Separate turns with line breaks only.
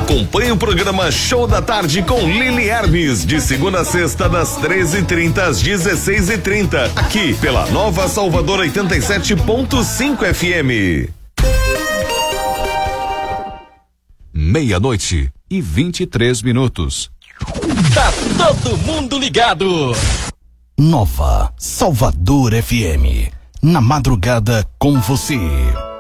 Acompanhe o programa Show da Tarde com Lili Hermes, de segunda a sexta, das 13h30 às 16h30, aqui pela Nova Salvador 87.5 FM.
00:23.
Tá todo mundo ligado.
Nova Salvador FM, na madrugada com você.